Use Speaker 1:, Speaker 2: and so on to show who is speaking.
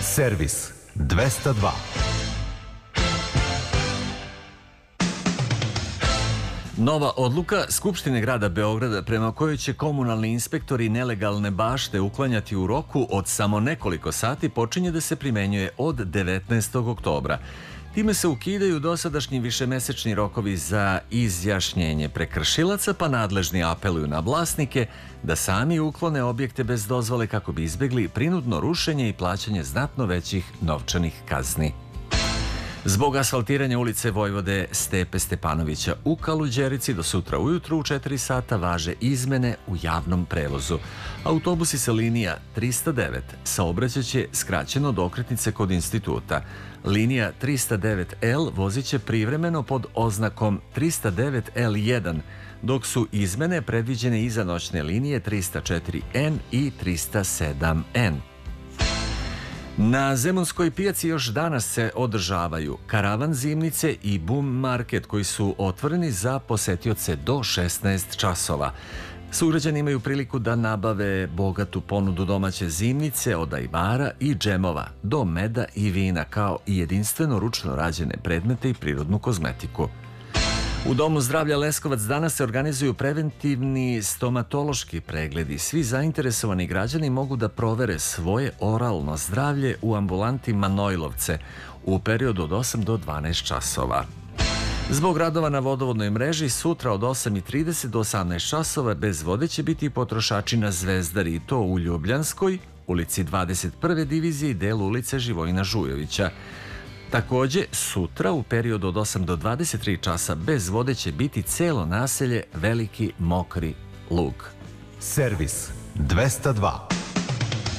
Speaker 1: Servis 202.
Speaker 2: Nova odluka Skupštine grada Beograda prema kojoj će komunalni inspektori nelegalne bašte uklanjati u roku od samo nekoliko sati počinje da se primenjuje od 19. oktobra. Time se ukidaju dosadašnji višemesečni rokovi za izjašnjenje prekršilaca, pa nadležni apeluju na vlasnike da sami uklone objekte bez dozvole kako bi izbegli prinudno rušenje i plaćanje znatno većih novčanih kazni. Zbog asfaltiranja ulice Vojvode Stepe Stepanovića u Kaluđerici do sutra ujutru u 4 sata važe izmene u javnom prevozu. Autobusi sa linija 309 saobraćaće skraćeno do okretnice kod instituta. Linija 309L vozit će privremeno pod oznakom 309L1, dok su izmene predviđene i za noćne linije 304N i 307N. Na Zemunskoj pijaci još danas se održavaju karavan zimnice i bum market koji su otvoreni za posetioce do 16 časova. Sugrađani imaju priliku da nabave bogatu ponudu domaće zimnice od ajvara i džemova do meda i vina, kao i jedinstveno ručno rađene predmete i prirodnu kozmetiku. U Domu zdravlja Leskovac danas se organizuju preventivni stomatološki pregledi. Svi zainteresovani građani mogu da provere svoje oralno zdravlje u ambulanti Manojlovce u periodu od 8 do 12 časova. Zbog radova na vodovodnoj mreži sutra od 8:30 do 18 časova bez vode će biti i potrošači na Zvezdari, i to u Ljubljanskoj, ulici 21. divizije i delu ulice Živojina Žujovića. Takođe, sutra u periodu od 8 do 23 časa bez vode će biti celo naselje Veliki Mokri Lug.
Speaker 1: Servis 202.